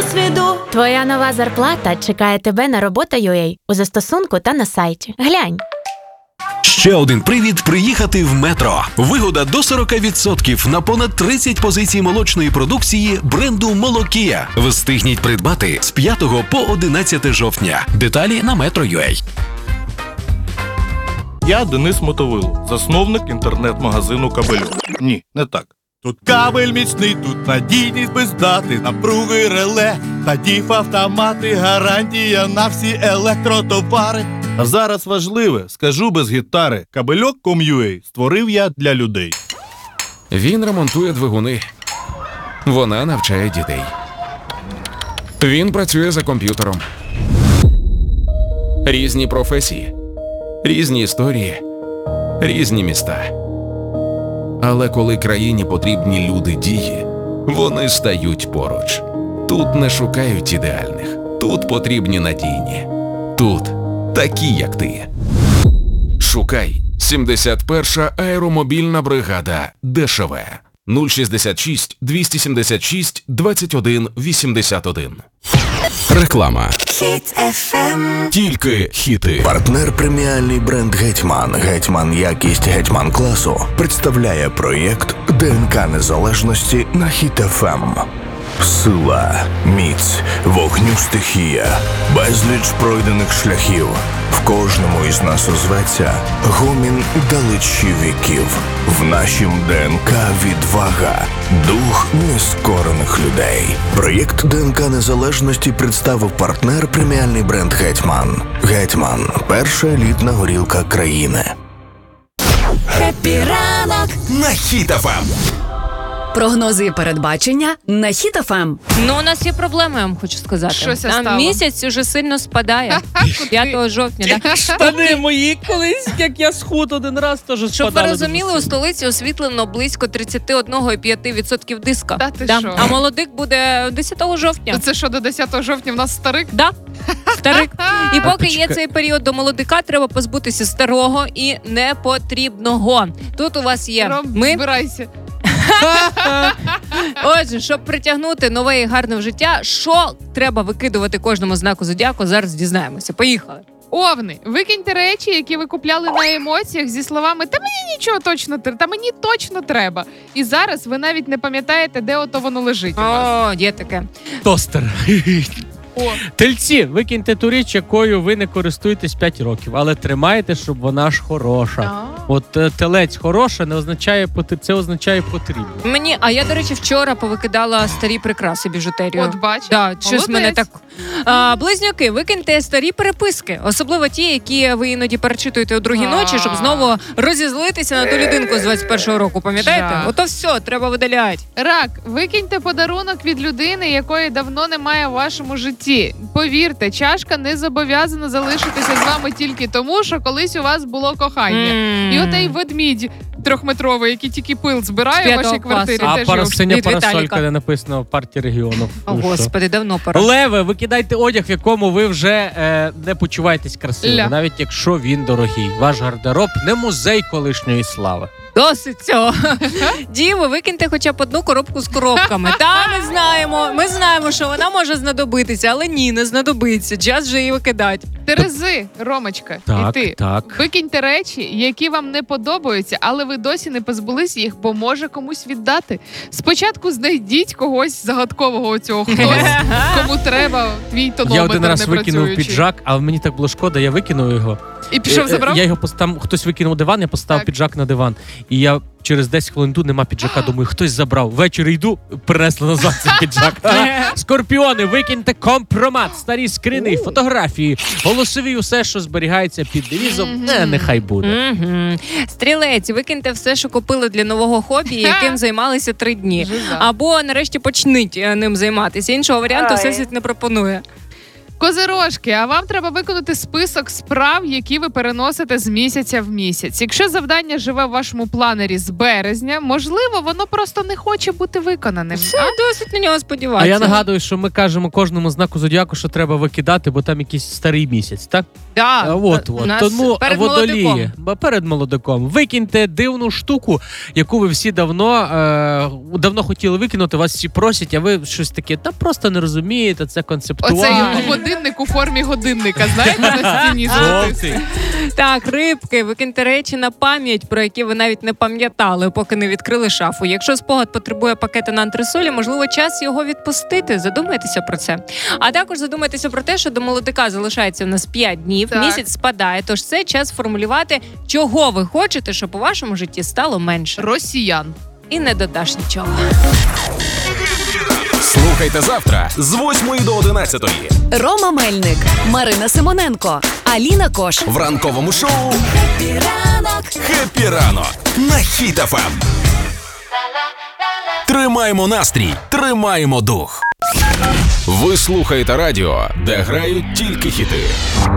досвіду. Твоя нова зарплата чекає тебе на робота.ua у застосунку та на сайті. Глянь. Ще один привід приїхати в Метро. Вигода до 40% на понад 30 позицій молочної продукції бренду «Молокія». Встигніть придбати з 5 по 11 жовтня. Деталі на Metro.ua. Я Денис Мотовило, засновник інтернет-магазину «Кабельок». Ні, не так. Тут кабель міцний, тут надійність без дати, напруги реле та діф-автомати, гарантія на всі електротовари. А зараз важливе, скажу без гітари, Кабельок.com.ua створив я для людей. Він ремонтує двигуни. Вона навчає дітей. Він працює за комп'ютером. Різні професії, різні історії, різні міста. Але коли країні потрібні люди дії, вони стають поруч. Тут не шукають ідеальних, тут потрібні надійні. Тут такі, як ти. Шукай 71-ша аеромобільна бригада ДШВ 066 276 21 81. Реклама. Хіт FM. Тільки хіти. Партнер преміальний бренд «Гетьман». «Гетьман» якість «Гетьман» класу представляє проєкт ДНК незалежності на Хіт FM. Сила, міць, вогню стихія, безліч пройдених шляхів. В кожному із нас озветься гомін далечі віків. В нашім ДНК відвага, дух нескорених людей. Проєкт ДНК незалежності представив партнер преміальний бренд «Гетьман». «Гетьман» – перша елітна горілка країни. Хеппі ранок На Хіт FM. Прогнози і передбачення на Хіт FM. Ну, у нас є проблеми, я вам хочу сказати. Щось Там стало? місяць уже сильно спадає. 5 жовтня. Да? Штани мої колись, як я схуд один раз, теж спадали. Щоб ви розуміли, у столиці освітлено близько 31,5% диска. Та ти Да. що? А молодик буде 10 жовтня. То це що, до 10 жовтня в нас старик? Да. Старик. І поки є почекай. цей період до молодика, треба позбутися старого і непотрібного. Тут у вас є Ром, ми. збирайся. Отже, щоб притягнути нове і гарне в життя, що треба викидувати кожному знаку зодіаку, зараз дізнаємося. Поїхали. Овни, викиньте речі, які ви купляли на емоціях зі словами «Та мені нічого точно треба, та мені точно треба». І зараз ви навіть не пам'ятаєте, де ото воно лежить у вас. О, є таке. Тостер. О, Тельці, викиньте ту річ, якою ви не користуєтесь 5 років, але тримайте, щоб вона ж хороша. От телець хороша не означає, це означає потрібно. А я, до речі, вчора повикидала старі прикраси, біжутерію. от бач. Да, щось Молодець. мене так. Близнюки, викиньте старі переписки, особливо ті, які ви іноді перечитуєте о другій ночі, щоб знову розізлитися на ту людинку з 21-го року. Пам'ятаєте? Жах. Ото все, треба видаляти. Рак, викиньте подарунок від людини, якої давно немає в вашому житті. Повірте, чашка не зобов'язана залишитися з вами тільки тому, що колись у вас було кохання. І отей ведмідь 3-метровий, який тільки пил збирає в вашій П'ятого квартирі. класу. теж А його синя від парасолька, Віталіка. де написано партія регіону. О, Господи, давно пора. Леви, викидайте одяг, в якому ви вже не почуваєтесь красиво, Ля. навіть якщо він дорогий. Ваш гардероб не музей колишньої слави. Досить цього. Діви, викиньте хоча б одну коробку з коробками. Та, ми знаємо, що вона може знадобитися, але ні, не знадобиться. Час вже її викидати. Терези, Ромочка, Так, і ти. так. Викиньте речі, які вам не подобаються, але ви досі не позбулись їх, бо може комусь віддати. Спочатку знайдіть когось загадкового цього хтось, кому треба твій тонометр Я один раз не викинув працюючий. піджак, але мені так було шкода, я викинув його. І пішов забрав? Я його там хтось викинув диван, я поставив Так. піджак на диван. І я через 10 хвилин йду, нема піджака, думаю, хтось забрав. Ввечері йду, принесли назад цей піджак. Скорпіони, викиньте компромат, старі скрини, фотографії, голосові, усе, що зберігається під девізом, нехай буде. Стрілець, викиньте все, що купили для нового хобі, яким займалися 3 дні. Жиза. Або нарешті почніть ним займатися. Іншого варіанту всесвіт не пропонує. Козирожки, а вам треба виконати список справ, які ви переносите з місяця в місяць. Якщо завдання живе в вашому планері з березня, можливо, воно просто не хоче бути виконаним. Все, досить на нього сподіватися. А я нагадую, що ми кажемо кожному знаку зодіаку, що треба викидати, бо там якийсь старий місяць, так? Да, От. Тому перед водолії, молодиком. перед молодиком, викиньте дивну штуку, яку ви всі давно хотіли викинути, вас всі просять, а ви щось таке, та просто не розумієте, це концептуально. Оцей годинник у формі годинника, знаєте, на стіні золотий. Так, рибки, викиньте речі на пам'ять, про які ви навіть не пам'ятали, поки не відкрили шафу. Якщо спогад потребує пакета на антресолі, можливо, час його відпустити. Задумайтеся про це. А також задумайтеся про те, що до молодика залишається в нас 5 днів, Так. місяць спадає, тож це час сформулювати, чого ви хочете, щоб у вашому житті стало менше. Росіян. І не додаш нічого. Слухайте завтра з 8 до 11 Рома Мельник, Марина Симоненко, Аліна Кош. в ранковому шоу Ранок. «Хеппі ранок» на Хіт ФМ. Тримаємо настрій, тримаємо дух. Ви слухаєте радіо, де грають тільки хіти.